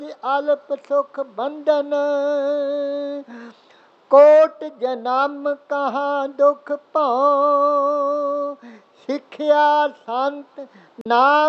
ਅਲਪ ਸੁਖ ਬੰਧਨ। ਕੋਟ ਜਨਮ ਕਹਾਂ ਦੁਖ ਭਉ, ਸਿੱਖਿਆ ਸੰਤ ਨਾਮ